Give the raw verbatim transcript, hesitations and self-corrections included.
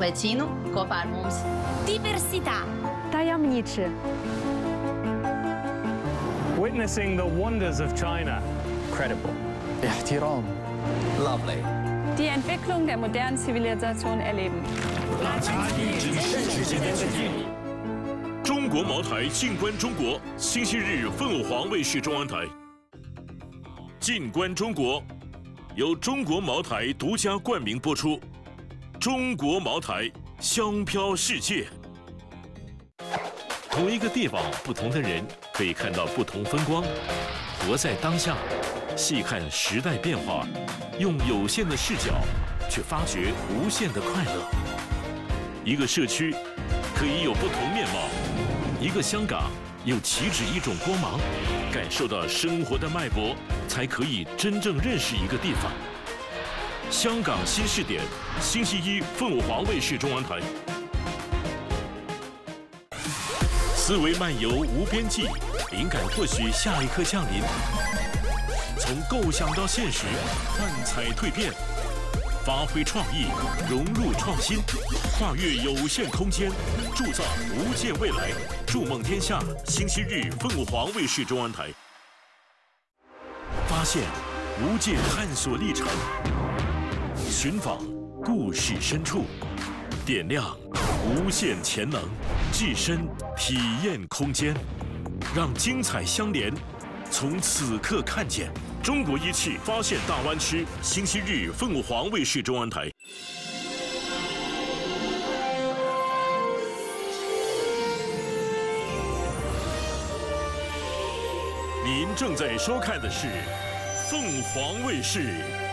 vicino kopā ar mums. Diversità. Tajemniczy. Witnessing the wonders of China. Credible. احترام. Lovely. Die Entwicklung der modernen Zivilisation erleben. 中国茅台静观中国，星期日凤凰黄卫视中央台。静观中国由中国茅台独家冠名播出。中国茅台，香飘世界。同一个地方，不同的人可以看到不同风光。活在当下，细看时代变化，用有限的视角，却发掘无限的快乐。一个社区可以有不同面貌，一个香港有岂止一种光芒。感受到生活的脉搏，才可以真正认识一个地方。香港新视点，星期一凤凰卫视中央台。思维漫游无边际，灵感或许下一刻降临。从构想到现实，幻彩蜕变，发挥创意，融入创新，跨越有限空间，铸造无界未来。筑梦天下，星期日凤凰卫视中央台。发现无界探索历程，寻访故事深处，点亮无限潜能，置身体验空间，让精彩相连，从此刻看见。中国一汽发现大湾区，星期日凤凰卫视中央台。您正在收看的是凤凰卫视。